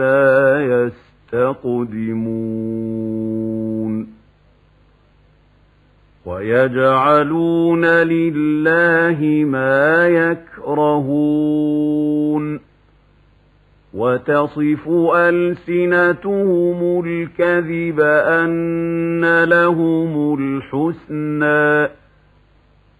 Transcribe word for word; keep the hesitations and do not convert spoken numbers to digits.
لا يستقدمون ويجعلون لله ما يكرهون وتصف ألسنتهم الكذب أن لهم الحسنى